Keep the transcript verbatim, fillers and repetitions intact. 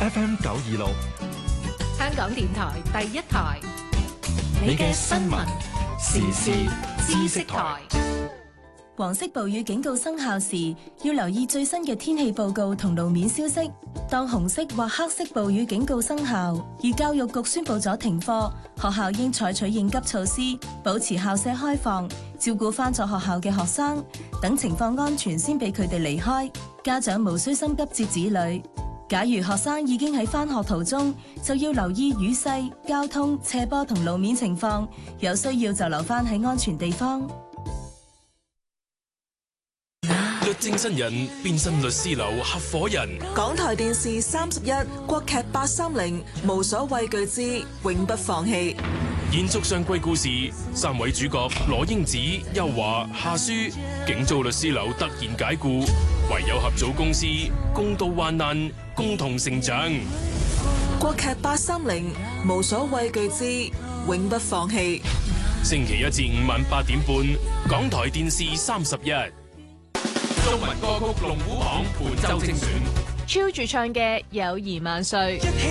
F M 九二六， 香港電台第一台， 你嘅新聞時事知識台。 黃色暴雨警告生效時，要留意最新嘅天氣報告同路面消息。當紅色或黑色暴雨警告生效，而教育局宣布咗停課，學校應採取應急措施，保持校舍開放，照顧返咗學校嘅學生，等情況安全先俾佢哋離開。家長無需心急接子女。假如學生已經喺返學途中，就要留意雨勢、交通、斜坡同路面情況，有需要就留返喺安全地方。 律政新人變身律師樓合伙人。 港台電視三十一，國劇八三零，無所畏懼之永不放棄。 延續上季故事，三位主角羅英子、邱華、夏書，警遭律師樓突然解雇，唯有合組公司，共度患難，共同成長。 國劇八三零，無所畏懼之永不放棄。 星期一至五晚八點半，港台電視三十一。中文歌曲龍虎榜本周精選， 超住唱嘅友誼萬歲。